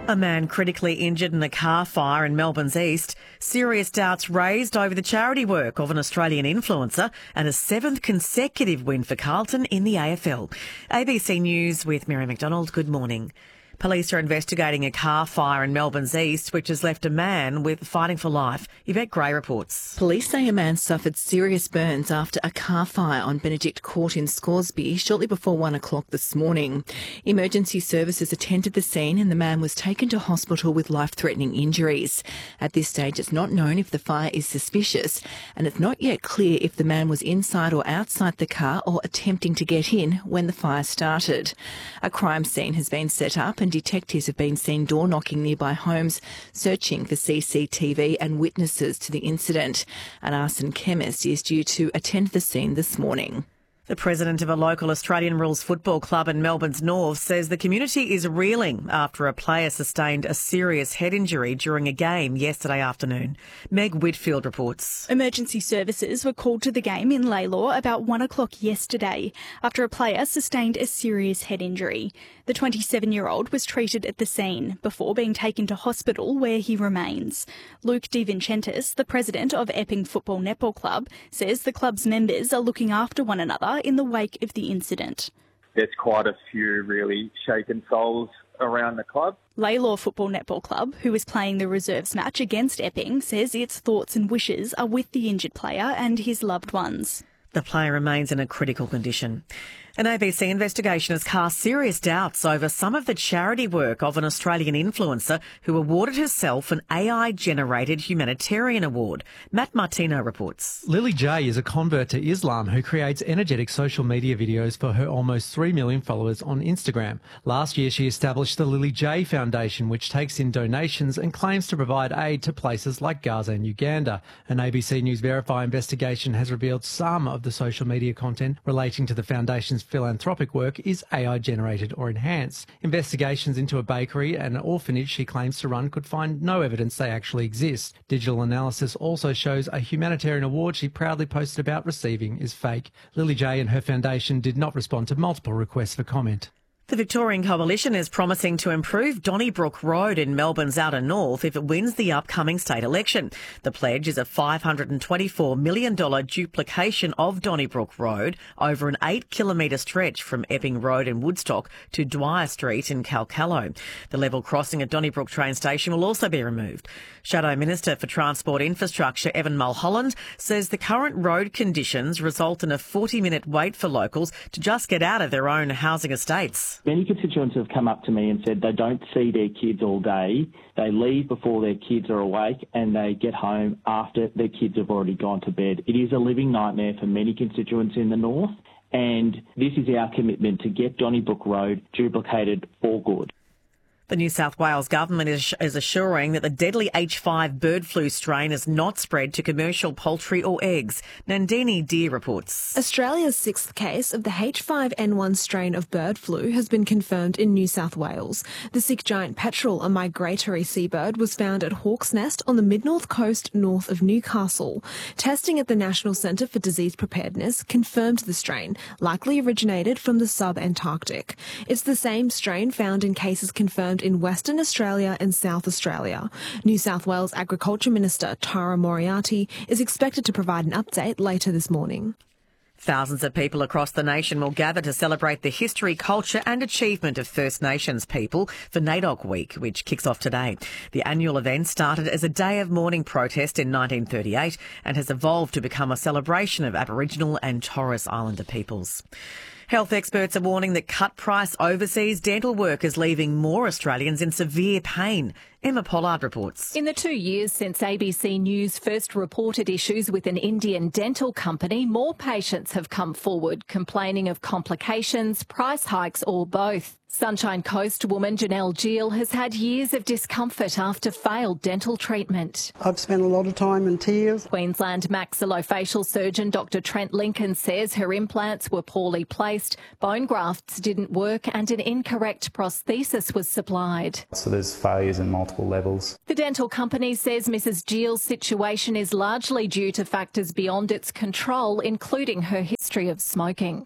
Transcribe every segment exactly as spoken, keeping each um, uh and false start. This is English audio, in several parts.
A man critically injured in a car fire in Melbourne's east. Serious doubts raised over the charity work of an Australian influencer and a seventh consecutive win for Carlton in the A F L. A B C News with Mary McDonald. Good morning. Police are investigating a car fire in Melbourne's east, which has left a man with fighting for life. Yvette Gray reports. Police say a man suffered serious burns after a car fire on Benedict Court in Scoresby shortly before one o'clock this morning. Emergency services attended the scene and the man was taken to hospital with life-threatening injuries. At this stage, it's not known if the fire is suspicious, and it's not yet clear if the man was inside or outside the car or attempting to get in when the fire started. A crime scene has been set up and detectives have been seen door-knocking nearby homes, searching for C C T V and witnesses to the incident. An arson chemist is due to attend the scene this morning. The president of a local Australian rules football club in Melbourne's north says the community is reeling after a player sustained a serious head injury during a game yesterday afternoon. Meg Whitfield reports. Emergency services were called to the game in Laylaw about one o'clock yesterday after a player sustained a serious head injury. The twenty-seven-year-old was treated at the scene before being taken to hospital where he remains. Luke DeVincentis, the president of Epping Football Netball Club, says the club's members are looking after one another in the wake of the incident. There's quite a few really shaken souls around the club. Laylaw Football Netball Club, who is playing the reserves match against Epping, says its thoughts and wishes are with the injured player and his loved ones. The player remains in a critical condition. An A B C investigation has cast serious doubts over some of the charity work of an Australian influencer who awarded herself an A I-generated humanitarian award. Matt Martino reports. Lily J is a convert to Islam who creates energetic social media videos for her almost three million followers on Instagram. Last year, she established the Lily J Foundation, which takes in donations and claims to provide aid to places like Gaza and Uganda. An A B C News Verify investigation has revealed some of the social media content relating to the foundation's philanthropic work is A I-generated or enhanced. Investigations into a bakery and an orphanage she claims to run could find no evidence they actually exist. Digital analysis also shows a humanitarian award she proudly posted about receiving is fake. Lily J and her foundation did not respond to multiple requests for comment. The Victorian Coalition is promising to improve Donnybrook Road in Melbourne's outer north if it wins the upcoming state election. The pledge is a five hundred twenty-four million dollars duplication of Donnybrook Road over an eight kilometre stretch from Epping Road in Woodstock to Dwyer Street in Calcallo. The level crossing at Donnybrook train station will also be removed. Shadow Minister for Transport Infrastructure Evan Mulholland says the current road conditions result in a forty minute wait for locals to just get out of their own housing estates. Many constituents have come up to me and said they don't see their kids all day. They leave before their kids are awake and they get home after their kids have already gone to bed. It is a living nightmare for many constituents in the north, and this is our commitment to get Donnybrook Road duplicated for good. The New South Wales government is, is assuring that the deadly H five bird flu strain has not spread to commercial poultry or eggs. Nandini Deer reports. Australia's sixth case of the H five N one strain of bird flu has been confirmed in New South Wales. The sick giant petrel, a migratory seabird, was found at Hawk's Nest on the mid-north coast north of Newcastle. Testing at the National Centre for Disease Preparedness confirmed the strain, likely originated from the sub-Antarctic. It's the same strain found in cases confirmed in Western Australia and South Australia. New South Wales Agriculture Minister Tara Moriarty is expected to provide an update later this morning. Thousands of people across the nation will gather to celebrate the history, culture and achievement of First Nations people for NAIDOC Week, which kicks off today. The annual event started as a day of mourning protest in nineteen thirty-eight and has evolved to become a celebration of Aboriginal and Torres Islander peoples. Health experts are warning that cut-price overseas dental work is leaving more Australians in severe pain. Emma Pollard reports. In the two years since A B C News first reported issues with an Indian dental company, more patients have come forward complaining of complications, price hikes or both. Sunshine Coast woman Janelle Gill has had years of discomfort after failed dental treatment. I've spent a lot of time in tears. Queensland maxillofacial surgeon Doctor Trent Lincoln says her implants were poorly placed, bone grafts didn't work and an incorrect prosthesis was supplied. So there's failures in multiple levels. The dental company says Missus Gill's situation is largely due to factors beyond its control, including her history of smoking.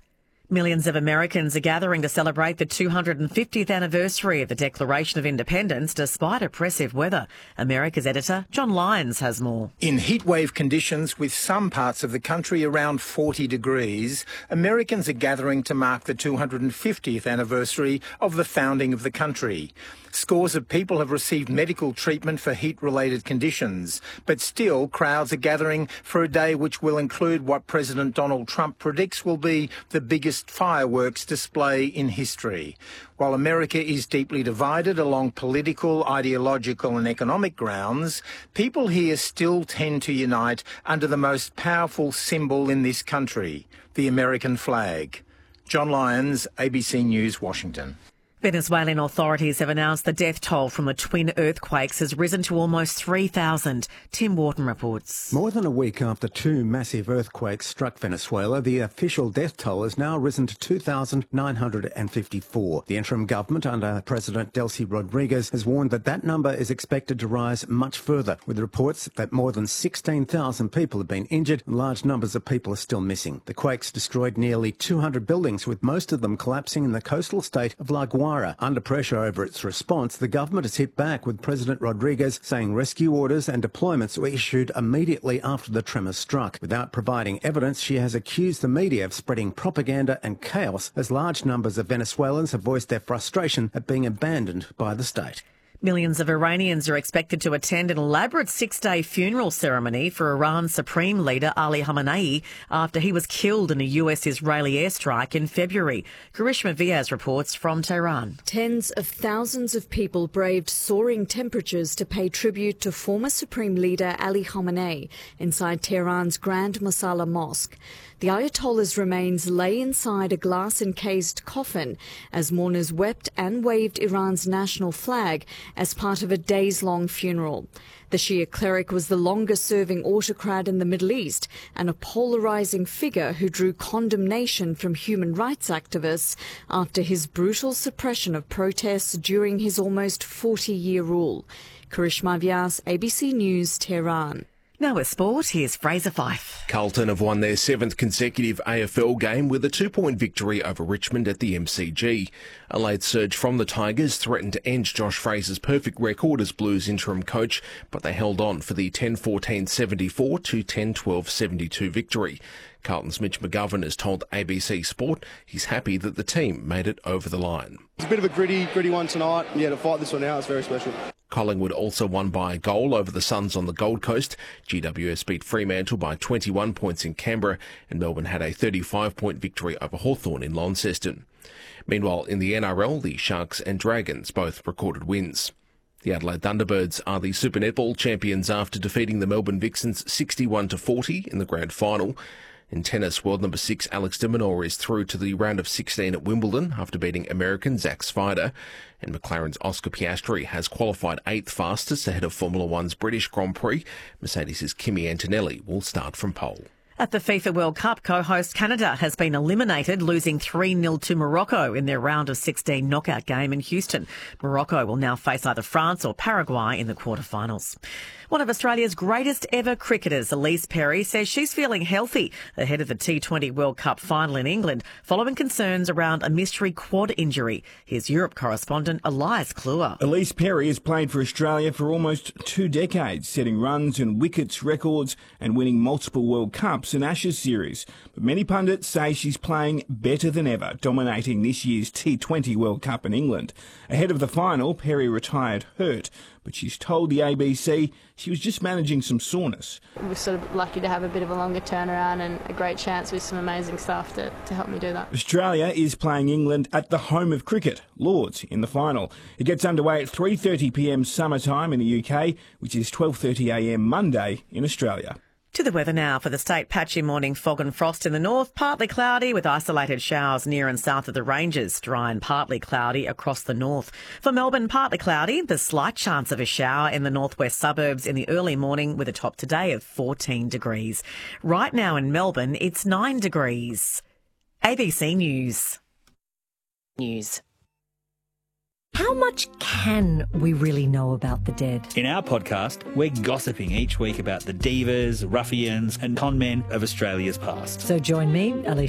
Millions of Americans are gathering to celebrate the two hundred fiftieth anniversary of the Declaration of Independence despite oppressive weather. America's editor John Lyons has more. In heatwave conditions with some parts of the country around forty degrees, Americans are gathering to mark the two hundred fiftieth anniversary of the founding of the country. Scores of people have received medical treatment for heat-related conditions, but still crowds are gathering for a day which will include what President Donald Trump predicts will be the biggest fireworks display in history. While America is deeply divided along political, ideological and economic grounds, people here still tend to unite under the most powerful symbol in this country, the American flag. John Lyons, A B C News, Washington. Venezuelan authorities have announced the death toll from the twin earthquakes has risen to almost three thousand. Tim Wharton reports. More than a week after two massive earthquakes struck Venezuela, the official death toll has now risen to two thousand nine hundred fifty-four. The interim government under President Delcy Rodriguez has warned that that number is expected to rise much further, with reports that more than sixteen thousand people have been injured and large numbers of people are still missing. The quakes destroyed nearly two hundred buildings, with most of them collapsing in the coastal state of La Guaira. Under pressure over its response, the government has hit back, with President Rodriguez saying rescue orders and deployments were issued immediately after the tremor struck. Without providing evidence, she has accused the media of spreading propaganda and chaos as large numbers of Venezuelans have voiced their frustration at being abandoned by the state. Millions of Iranians are expected to attend an elaborate six-day funeral ceremony for Iran's Supreme Leader Ali Khamenei after he was killed in a U S-Israeli airstrike in February. Karishma Viaz reports from Tehran. Tens of thousands of people braved soaring temperatures to pay tribute to former Supreme Leader Ali Khamenei inside Tehran's Grand Mosalla Mosque. The Ayatollah's remains lay inside a glass-encased coffin as mourners wept and waved Iran's national flag as part of a days-long funeral. The Shia cleric was the longest-serving autocrat in the Middle East and a polarising figure who drew condemnation from human rights activists after his brutal suppression of protests during his almost forty-year rule. Karishma Vyas, A B C News, Tehran. Now with sport, here's Fraser Fife. Carlton have won their seventh consecutive A F L game with a two-point victory over Richmond at the M C G. A late surge from the Tigers threatened to end Josh Fraser's perfect record as Blues interim coach, but they held on for the ten fourteen seventy-four to ten twelve seventy-two victory. Carlton's Mitch McGovern has told A B C Sport he's happy that the team made it over the line. It's a bit of a gritty, gritty one tonight. Yeah, to fight this one out, it's very special. Collingwood also won by a goal over the Suns on the Gold Coast. G W S beat Fremantle by twenty-one points in Canberra, and Melbourne had a thirty-five point victory over Hawthorn in Launceston. Meanwhile, in the N R L, the Sharks and Dragons both recorded wins. The Adelaide Thunderbirds are the Super Netball champions after defeating the Melbourne Vixens sixty-one to forty in the grand final. In tennis, world number six Alex de Minaur is through to the round of sixteen at Wimbledon after beating American Zach Svider. And McLaren's Oscar Piastri has qualified eighth fastest ahead of Formula One's British Grand Prix. Mercedes' Kimi Antonelli will start from pole. At the FIFA World Cup, co-host Canada has been eliminated, losing three nil to Morocco in their round of sixteen knockout game in Houston. Morocco will now face either France or Paraguay in the quarterfinals. One of Australia's greatest ever cricketers, Elise Perry, says she's feeling healthy ahead of the T twenty World Cup final in England, following concerns around a mystery quad injury. Here's Europe correspondent Elias Kluwer. Elise Perry has played for Australia for almost two decades, setting runs and wickets records and winning multiple World Cups and Ashes series. But many pundits say she's playing better than ever, dominating this year's T twenty World Cup in England. Ahead of the final, Perry retired hurt, but she's told the A B C she was just managing some soreness. We're sort of lucky to have a bit of a longer turnaround and a great chance with some amazing staff to, to help me do that. Australia is playing England at the home of cricket, Lords, in the final. It gets underway at three thirty p m summertime in the U K, which is twelve thirty a m Monday in Australia. To the weather now. For the state, patchy morning fog and frost in the north, partly cloudy with isolated showers near and south of the ranges, dry and partly cloudy across the north. For Melbourne, partly cloudy, there's slight chance of a shower in the northwest suburbs in the early morning with a top today of fourteen degrees. Right now in Melbourne, it's nine degrees. A B C News. News. How much can we really know about the dead? In our podcast, we're gossiping each week about the divas, ruffians and con men of Australia's past. So join me, Alicia